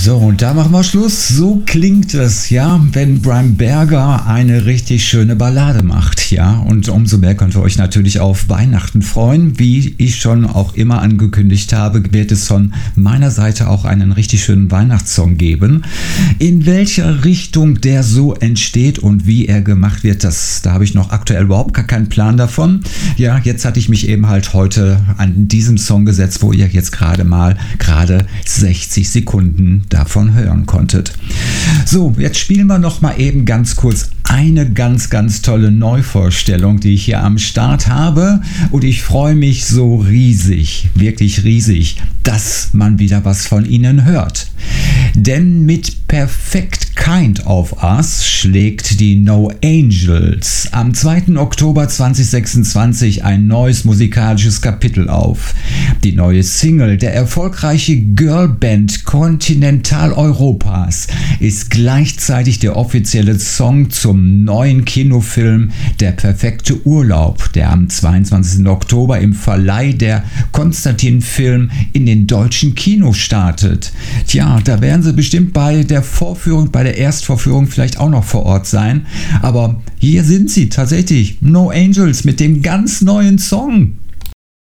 So, und da machen wir Schluss. So klingt es, ja, wenn Brian Berger eine richtig schöne Ballade macht, ja. Und umso mehr könnt ihr euch natürlich auf Weihnachten freuen. Wie ich schon auch immer angekündigt habe, wird es von meiner Seite auch einen richtig schönen Weihnachtssong geben. In welcher Richtung der so entsteht und wie er gemacht wird, da habe ich noch aktuell überhaupt gar keinen Plan davon. Ja, jetzt hatte ich mich eben halt heute an diesem Song gesetzt, wo ihr jetzt gerade 60 Sekunden davon hören konntet. So, jetzt spielen wir noch mal eben ganz kurz eine ganz, ganz tolle Neuvorstellung, die ich hier am Start habe, und ich freue mich so riesig, wirklich riesig, dass man wieder was von ihnen hört. Denn mit Perfect Kind of Us schlägt die No Angels am 2. Oktober 2026 ein neues musikalisches Kapitel auf. Die neue Single der erfolgreiche Girlband Kontinentaleuropas ist gleichzeitig der offizielle Song zum neuen Kinofilm Der perfekte Urlaub, der am 22. Oktober im Verleih der Konstantin Film in den deutschen Kinos startet. Tja, da werden sie bestimmt bei der Erstvorführung vielleicht auch noch vor Ort sein. Aber hier sind sie tatsächlich, No Angels, mit dem ganz neuen Song.